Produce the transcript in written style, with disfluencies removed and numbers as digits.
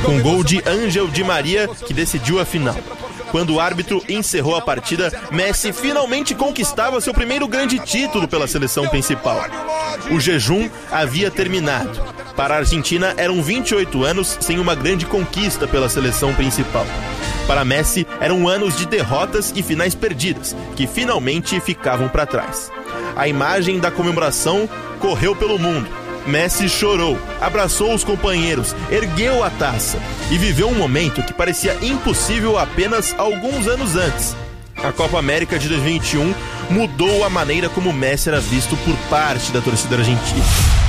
com gol de Ángel Di Maria, que decidiu a final. Quando o árbitro encerrou a partida, Messi finalmente conquistava seu primeiro grande título pela seleção principal. O jejum havia terminado. Para a Argentina, eram 28 anos sem uma grande conquista pela seleção principal. Para Messi, eram anos de derrotas e finais perdidas, que finalmente ficavam para trás. A imagem da comemoração correu pelo mundo. Messi chorou, abraçou os companheiros, ergueu a taça e viveu um momento que parecia impossível apenas alguns anos antes. A Copa América de 2021 mudou a maneira como Messi era visto por parte da torcida argentina.